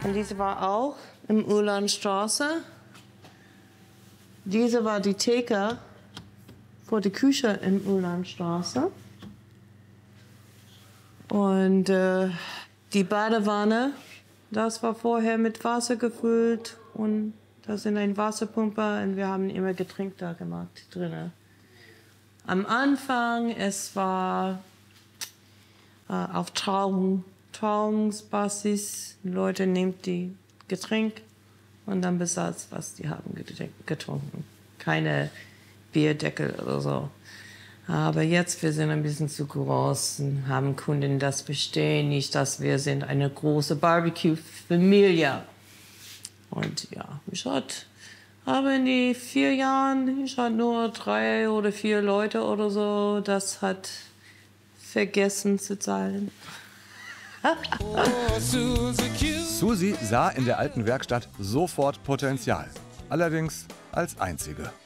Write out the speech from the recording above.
Und diese war auch im Ulanstraße. Diese war die Theke vor der Küche in Ulanstraße. Und die Badewanne, das war vorher mit Wasser gefüllt. Und da sind eine Wasserpumpe und wir haben immer Getränk da gemacht drinnen. Am Anfang, es war auf Trauungsbasis. Die Leute nehmen die Getränk und dann bezahlt, was die haben getrunken. Keine Bierdeckel oder so. Aber jetzt, wir sind ein bisschen zu groß und haben Kunden, das verstehen nicht, dass wir sind eine große Barbecue-Familie. Und ja, aber in den 4 Jahren, ich hatte nur 3 oder 4 Leute oder so, das hat vergessen zu zahlen. Susi sah in der alten Werkstatt sofort Potenzial. Allerdings als einzige.